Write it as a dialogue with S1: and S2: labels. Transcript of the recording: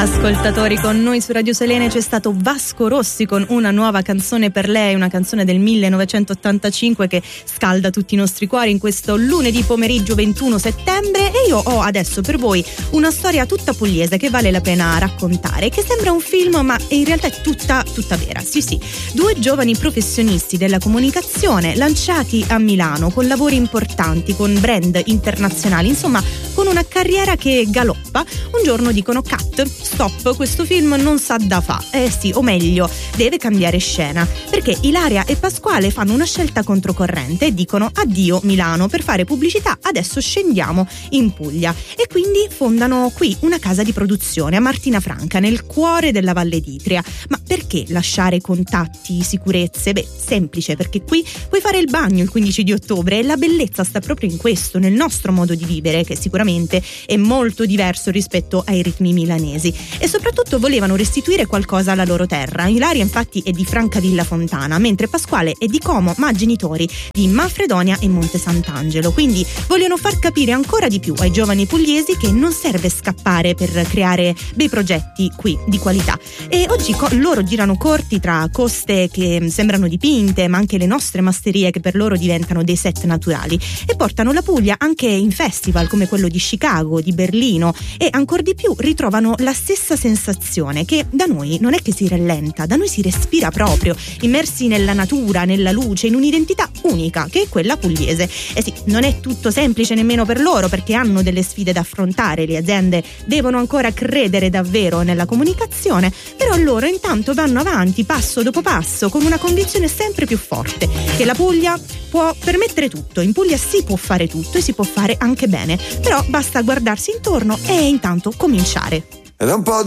S1: Ascoltatori, con noi su Radio Selene c'è stato Vasco Rossi con Una nuova canzone per lei, una canzone del 1985 che scalda tutti i nostri cuori in questo lunedì pomeriggio 21 settembre. E io ho adesso per voi una storia tutta pugliese che vale la pena raccontare, che sembra un film ma in realtà è tutta vera. Sì, due giovani professionisti della comunicazione lanciati a Milano con lavori importanti, con brand internazionali, insomma con una carriera che galoppa. Un giorno dicono cut, stop, questo film non sa da fa. Sì, o meglio, deve cambiare scena, perché Ilaria e Pasquale fanno una scelta controcorrente e dicono addio Milano, per fare pubblicità adesso scendiamo in Puglia, e quindi fondano qui una casa di produzione a Martina Franca, nel cuore della Valle d'Itria. Ma perché lasciare contatti, sicurezze? Semplice, perché qui puoi fare il bagno il 15 di ottobre e la bellezza sta proprio in questo, nel nostro modo di vivere, che sicuramente è molto diverso rispetto ai ritmi milanesi. E soprattutto volevano restituire qualcosa alla loro terra. Ilaria infatti è di Francavilla Fontana, mentre Pasquale è di Como, ma ha genitori di Manfredonia e Monte Sant'Angelo. Quindi vogliono far capire ancora di più ai giovani pugliesi che non serve scappare per creare bei progetti qui di qualità. E oggi loro girano corti tra coste che sembrano dipinte, ma anche le nostre masterie che per loro diventano dei set naturali, e portano la Puglia anche in festival come quello di Chicago, di Berlino, e ancor di più ritrovano la stessa sensazione che da noi non è che si rallenta, da noi si respira proprio, immersi nella natura, nella luce, in un'identità unica che è quella pugliese. E sì, non è tutto semplice nemmeno per loro, perché hanno delle sfide da affrontare, le aziende devono ancora credere davvero nella comunicazione, però loro intanto vanno avanti passo dopo passo con una convinzione sempre più forte che la Puglia può permettere tutto, in Puglia si può fare tutto e si può fare anche bene, però basta guardarsi intorno e intanto cominciare.
S2: Ed è un po'